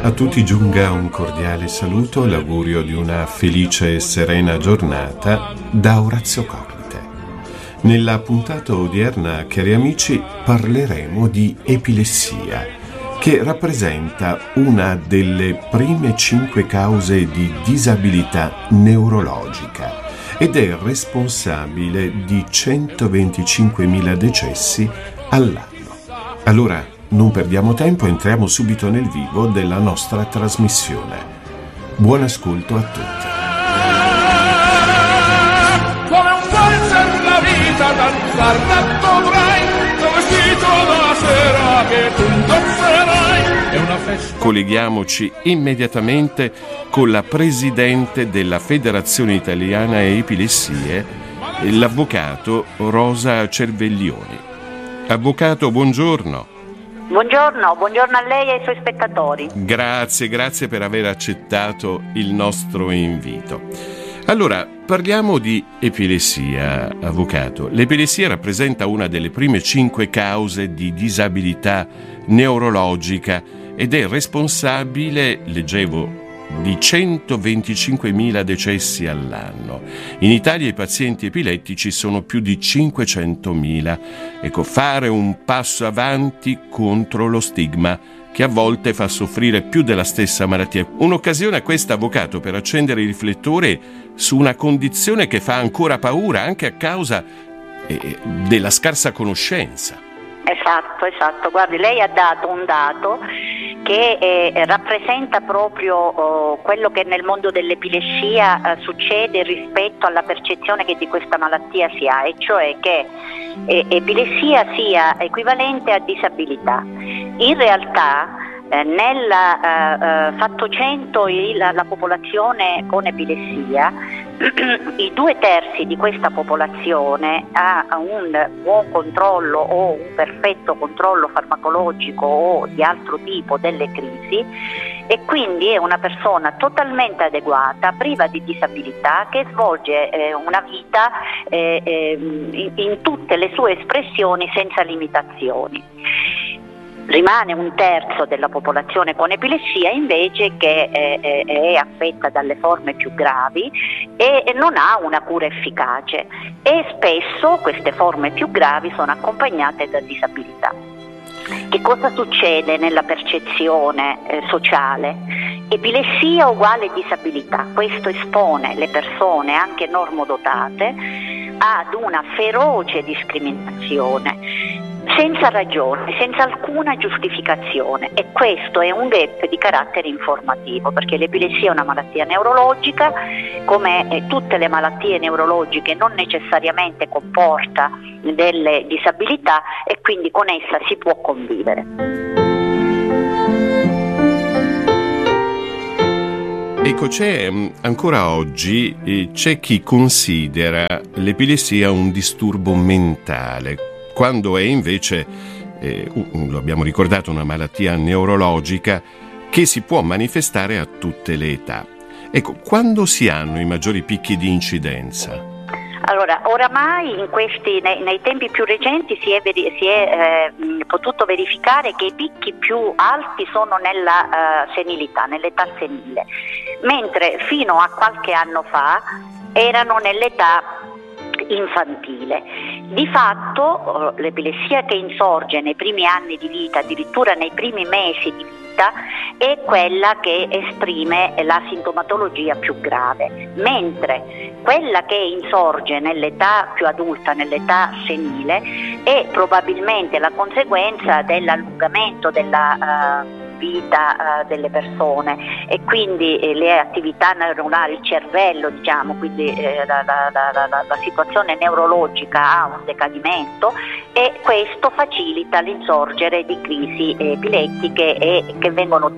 A tutti giunga un cordiale saluto e l'augurio di una felice e serena giornata da Orazio Collite. Nella puntata odierna, cari amici, parleremo di epilessia, che rappresenta una delle prime 5 cause di disabilità neurologica ed è responsabile di 125.000 decessi all'anno. Allora, non perdiamo tempo, entriamo subito nel vivo della nostra trasmissione. Buon ascolto a tutti. Come un valzer la vita danzar dovrai, vestito da sera che tu indosserai. È una festa. Colleghiamoci immediatamente con la presidente della Federazione Italiana Epilessie, l'avvocato Rosa Cerveglioni. Avvocato, buongiorno. Buongiorno a lei e ai suoi spettatori. Grazie per aver accettato il nostro invito. Allora, parliamo di epilessia, avvocato. L'epilessia rappresenta una delle prime 5 cause di disabilità neurologica ed è responsabile, leggevo, di 125.000 decessi all'anno. In Italia i pazienti epilettici sono più di 500.000. Ecco, fare un passo avanti contro lo stigma che a volte fa soffrire più della stessa malattia. Un'occasione questa, avvocato, per accendere i riflettori su una condizione che fa ancora paura anche a causa della scarsa conoscenza. Esatto. Guardi, lei ha dato un dato che rappresenta proprio quello che nel mondo dell'epilessia succede rispetto alla percezione che di questa malattia si ha, e cioè che epilessia sia equivalente a disabilità. In realtà nel fatto 100 la popolazione con epilessia, i 2/3 di questa popolazione ha un buon controllo o un perfetto controllo farmacologico o di altro tipo delle crisi, e quindi è una persona totalmente adeguata, priva di disabilità, che svolge una vita in tutte le sue espressioni senza limitazioni. Rimane 1/3 della popolazione con epilessia invece che è affetta dalle forme più gravi e non ha una cura efficace, e spesso queste forme più gravi sono accompagnate da disabilità. Che cosa succede nella percezione sociale? Epilessia uguale disabilità. Questo espone le persone, anche normodotate, ad una feroce discriminazione senza ragione, senza alcuna giustificazione, e questo è un gap di carattere informativo, perché l'epilessia è una malattia neurologica, come tutte le malattie neurologiche non necessariamente comporta delle disabilità, e quindi con essa si può convivere. Ecco, ancora oggi c'è chi considera l'epilessia un disturbo mentale, quando è invece, lo abbiamo ricordato, una malattia neurologica che si può manifestare a tutte le età. Ecco, quando si hanno i maggiori picchi di incidenza? Allora, oramai nei tempi più recenti si è potuto verificare che i picchi più alti sono nella senilità, nell'età senile, mentre fino a qualche anno fa erano nell'età infantile. Di fatto l'epilessia che insorge nei primi anni di vita, addirittura nei primi mesi di vita, è quella che esprime la sintomatologia più grave, mentre quella che insorge nell'età più adulta, nell'età senile, è probabilmente la conseguenza dell'allungamento della vita delle persone, e quindi le attività neuronali, il cervello, quindi la situazione neurologica ha un decadimento, e questo facilita l'insorgere di crisi epilettiche che vengono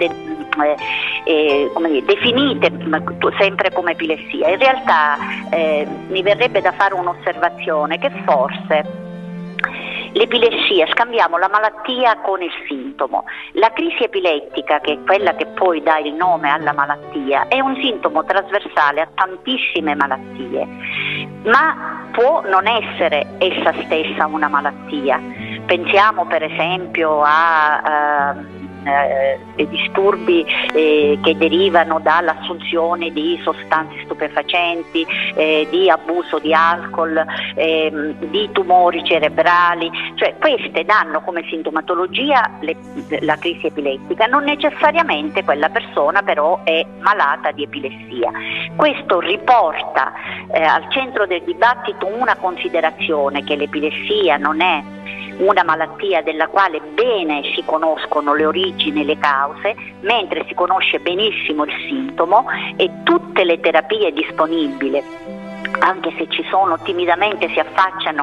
definite sempre come epilessia. In realtà mi verrebbe da fare un'osservazione, che forse l'epilessia, scambiamo la malattia con il sintomo. La crisi epilettica, che è quella che poi dà il nome alla malattia, è un sintomo trasversale a tantissime malattie, ma può non essere essa stessa una malattia. Pensiamo per esempio a disturbi che derivano dall'assunzione di sostanze stupefacenti, di abuso di alcol, di tumori cerebrali, cioè queste danno come sintomatologia la crisi epilettica. Non necessariamente quella persona però è malata di epilessia. Questo riporta al centro del dibattito una considerazione, che l'epilessia non è una malattia della quale bene si conoscono le origini e le cause, mentre si conosce benissimo il sintomo, e tutte le terapie disponibili, anche se ci sono timidamente si affacciano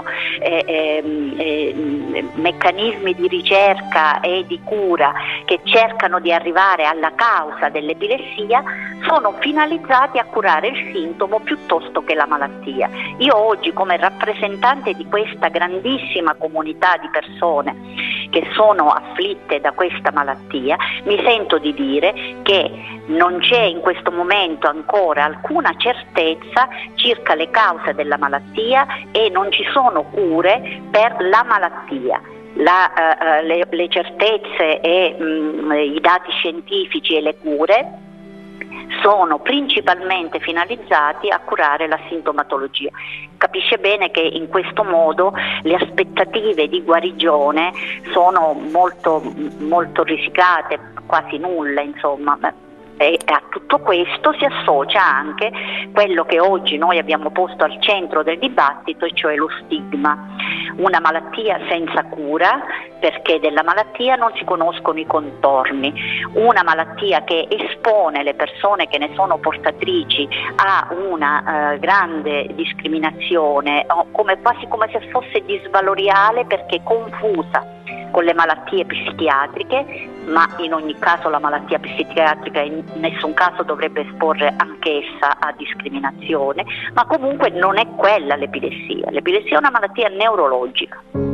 meccanismi di ricerca e di cura che cercano di arrivare alla causa dell'epilessia, sono finalizzati a curare il sintomo piuttosto che la malattia. Io oggi, come rappresentante di questa grandissima comunità di persone che sono afflitte da questa malattia, mi sento di dire che non c'è in questo momento ancora alcuna certezza circa le cause della malattia e non ci sono cure per la malattia. Le certezze e i dati scientifici e le cure sono principalmente finalizzati a curare la sintomatologia. Capisce bene che in questo modo le aspettative di guarigione sono molto, molto risicate, quasi nulle, insomma. E a tutto questo si associa anche quello che oggi noi abbiamo posto al centro del dibattito, e cioè lo stigma. Una malattia senza cura, perché della malattia non si conoscono i contorni, una malattia che espone le persone che ne sono portatrici a una grande discriminazione, quasi come se fosse disvaloriale perché confusa con le malattie psichiatriche, ma in ogni caso la malattia psichiatrica in nessun caso dovrebbe esporre anch'essa a discriminazione, ma comunque non è quella l'epilessia. L'epilessia è una malattia neurologica.